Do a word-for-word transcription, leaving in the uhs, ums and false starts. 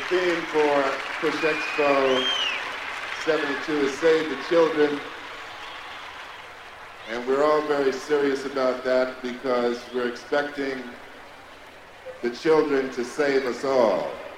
theme for Push Expo seventy-two is Save the Children. And we're all very serious about that because we're expecting the children to save us all.